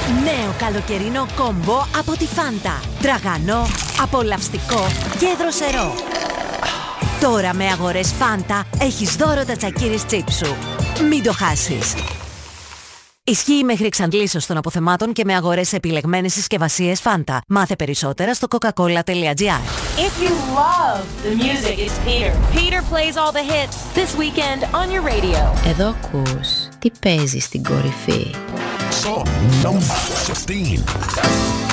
Νέο καλοκαιρινό κόμπο από τη Φάντα. Τραγανό, απολαυστικό και δροσερό. Τώρα με αγορές Φάντα έχεις δώρο τα τσακίρις τσίπ σου. Μην το χάσεις. Ισχύει μέχρι εξαντλήσεως των αποθεμάτων και με αγορές σε επιλεγμένες συσκευασίες Φάντα. Μάθε περισσότερα στο coca-cola.gr. If you love the music, it's Peter. Peter plays all the hits this weekend on your radio. Εδώ ακούς τι παίζει στην κορυφή. Song number 15.